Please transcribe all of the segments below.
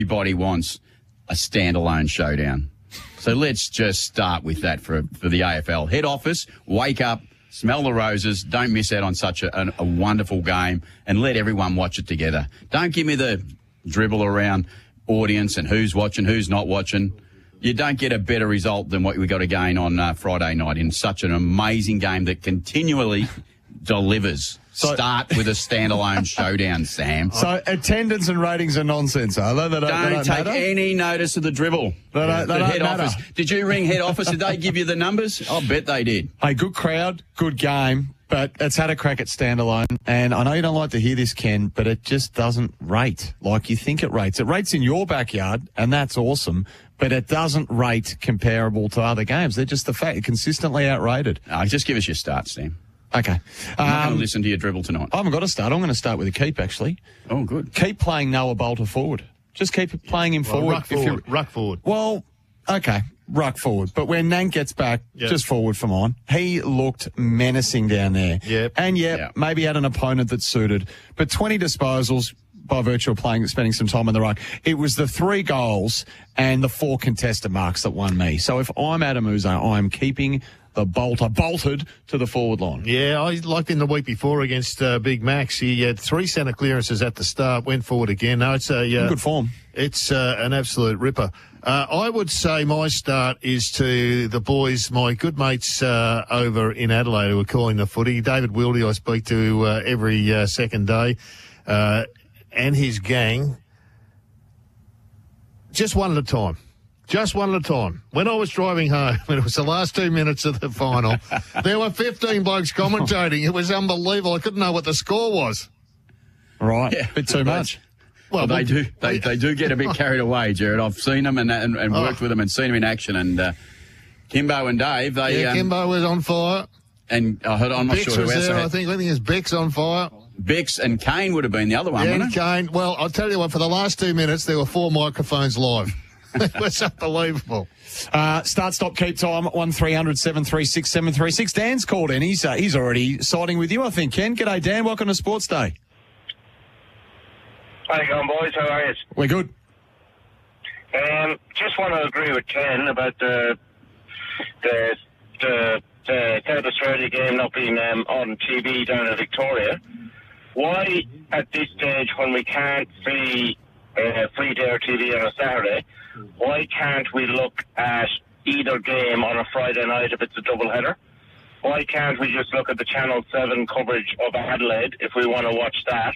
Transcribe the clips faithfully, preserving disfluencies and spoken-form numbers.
everybody wants a standalone showdown. So let's just start with that for for the A F L. Head office, wake up, smell the roses, don't miss out on such a, a, a wonderful game, and let everyone watch it together. Don't give me the dribble around audience and who's watching, who's not watching. You don't get a better result than what we got again on uh, Friday night in such an amazing game that continually delivers. So, Start with a standalone showdown, Sam. So attendance and ratings are nonsense, are they? They don't, don't, they don't take matter? any notice of the dribble. They don't, they the don't head matter. office. Did you ring head office? Did they give you the numbers? I'll bet they did. Hey, good crowd, good game, but it's had a crack at standalone. And I know you don't like to hear this, Ken, but it just doesn't rate like you think it rates. It rates in your backyard, and that's awesome, but it doesn't rate comparable to other games. They're just the fact, consistently outrated. Uh, just give us your start, Sam. Okay. I'm not Um, going to listen to your dribble tonight. I haven't got to start. I'm going to start with a keep, actually. Oh, good. Keep playing Noah Bolter forward. Just keep playing him Well, forward. ruck If you're- forward. Ruck forward. Well, okay, ruck forward. But when Nank gets back, Yep. just forward from on. He looked menacing down there. Yep. And yep, Yep. maybe had an opponent that suited. But twenty disposals by virtue of playing, spending some time in the ruck. It was the three goals and the four contested marks that won me. So if I'm Adam Uzo, I'm keeping the bolter bolted to the forward line. Yeah, I liked him the week before against uh, Big Max. He had three centre clearances at the start, went forward again. No, it's a uh, Good form. It's uh, an absolute ripper. Uh, I would say my start is to the boys, my good mates uh, over in Adelaide who are calling the footy. David Wildy I speak to uh, every uh, second day, uh, and his gang. Just one at a time. Just one at a time. When I was driving home, and it was the last two minutes of the final, there were fifteen blokes commentating. It was unbelievable. I couldn't know what the score was. Right. Yeah. Bit too much. Well, they do. They, they do get a bit carried away, Jared. I've seen them and and, and worked Oh. with them and seen them in action. And uh, Kimbo and Dave, they Yeah, um, Kimbo was on fire. and I heard, I'm not Bex sure who was else. there, they I had. think. I think his Bex on fire. Bex and Kane would have been the other one, Yeah, wouldn't and it? Kane. Well, I'll tell you what, for the last two minutes, there were four microphones live. It was unbelievable. Uh, start, stop, keep time, one three hundred seven three six seven three six. Dan's called in. He's, uh, he's already siding with you, I think, Ken. G'day, Dan. Welcome to Sports Day. How you going, boys? How are you? We're good. Um, just want to agree with Ken about the the the, the South Australia game not being um, on T V down in Victoria. Why, at this stage, when we can't see uh, free dare T V on a Saturday, why can't we look at either game on a Friday night if it's a doubleheader? Why can't we just look at the Channel seven coverage of Adelaide if we want to watch that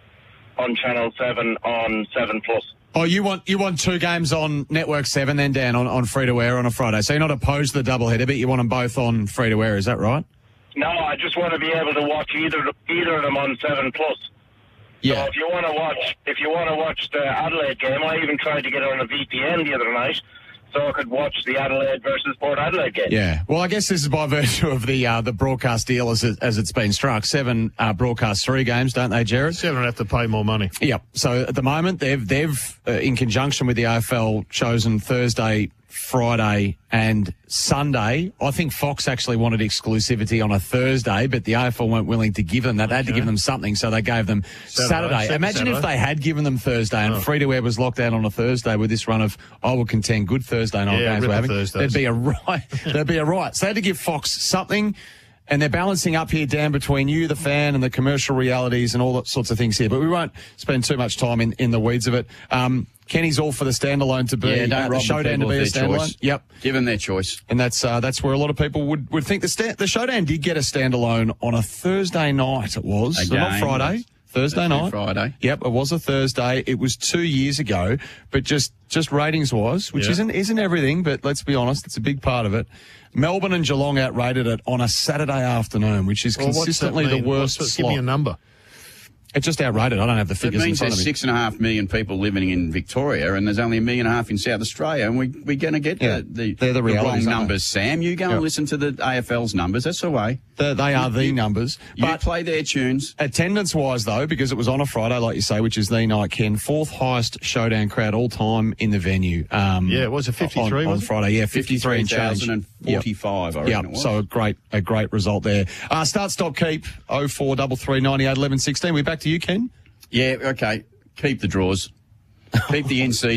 on Channel seven on seven plus? Oh, you want you want two games on Network seven, then, Dan, on, on free-to-air on a Friday. So you're not opposed to the doubleheader, but you want them both on free-to-air, is that right? No, I just want to be able to watch either either of them on seven plus. So if you want to watch, if you want to watch the Adelaide game, I even tried to get on a V P N the other night, so I could watch the Adelaide versus Port Adelaide game. Yeah. Well, I guess this is by virtue of the uh, the broadcast deal as, it, as it's been struck. Seven uh, broadcast three games, don't they, Jared? Seven have to pay more money. Yep. So at the moment, they've they've uh, in conjunction with the A F L chosen Thursday, Friday, and Sunday. I think Fox actually wanted exclusivity on a Thursday, but the A F L weren't willing to give them that. They had to give them something, so they gave them Saturday. Saturday. Saturday. Imagine if they had given them Thursday and Oh. free to air was locked out on a Thursday with this run of, I would contend, good Thursday night Yeah, games we're ripper having. Thursdays. There'd be a right. There'd be a right. So they had to give Fox something. And they're balancing up here, Dan, between you, the fan, and the commercial realities and all that sorts of things here. But we won't spend too much time in, in the weeds of it. Um, Kenny's all for the standalone to be, Yeah, don't uh, the rob the showdown to people be a of their standalone. choice. Yep. Give them their choice. And that's uh, that's where a lot of people would, would think the sta- the showdown did get a standalone on a Thursday night. It was, so not Again, Friday. yes. Thursday Thursday, night. Friday. Yep, it was a Thursday. It was two years ago, but just just ratings wise, which Yeah. isn't isn't everything, but let's be honest, it's a big part of it. Melbourne and Geelong outrated it on a Saturday afternoon, which is Well, what's that consistently the mean? worst What's that- Give me slot. a number. It's just outrated. I don't have the It figures in means front there's of me. six and a half million people living in Victoria, and there's only a million and a half in South Australia, and we, we're going to get Yeah, the, the, they're the wrong realities, aren't they? numbers, Sam. You go Yeah. and listen to the A F L's numbers. That's the way. They, they are the numbers. You But play their tunes. attendance-wise, though, because it was on a Friday, like you say, which is the night, Ken, fourth highest showdown crowd all time in the venue. Um, Yeah, was it fifty-three, on, on was it? Friday? Yeah, fifty-three and change. fifty-three thousand forty-five, I Yeah, reckon it was. so a great, a great result there. Uh, start, stop, keep, oh four three three, ninety-eight, eleven, sixteen. We're back to you, Ken. Yeah, okay. Keep the draws. Keep the in-season